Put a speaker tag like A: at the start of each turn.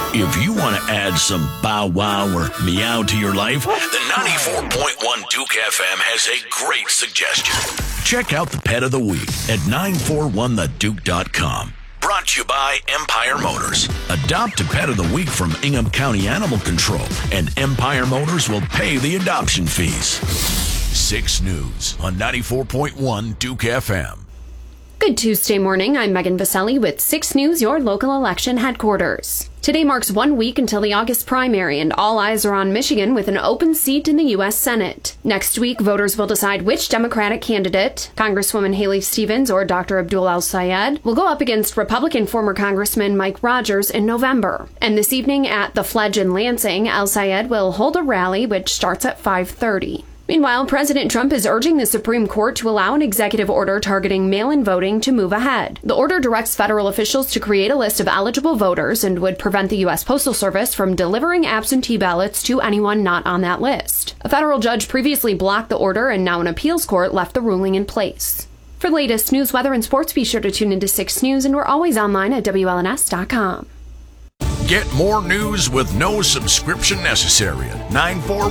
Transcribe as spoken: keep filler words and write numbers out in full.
A: If you want to add some bow wow or meow to your life, the ninety-four point one Duke F M has a great suggestion. Check out the Pet of the Week at nine four one the duke dot com. Brought to you by Empire Motors. Adopt a Pet of the Week from Ingham County Animal Control, and Empire Motors will pay the adoption fees. six News on ninety-four point one Duke F M.
B: Good Tuesday morning. I'm Megan Vaselli with six News, your local election headquarters. Today marks one week until the August primary, and all eyes are on Michigan with an open seat in the U S Senate. Next week, voters will decide which Democratic candidate, Congresswoman Haley Stevens or Doctor Abdul El-Sayed, will go up against Republican former Congressman Mike Rogers in November. And this evening at the Fledge in Lansing, El-Sayed will hold a rally which starts at five thirty. Meanwhile, President Trump is urging the Supreme Court to allow an executive order targeting mail-in voting to move ahead. The order directs federal officials to create a list of eligible voters and would prevent the U S Postal Service from delivering absentee ballots to anyone not on that list. A federal judge previously blocked the order, and now an appeals court left the ruling in place. For the latest news, weather, and sports, be sure to tune into six News, and we're always online at W L N S dot com.
A: Get more news with no subscription necessary at nine four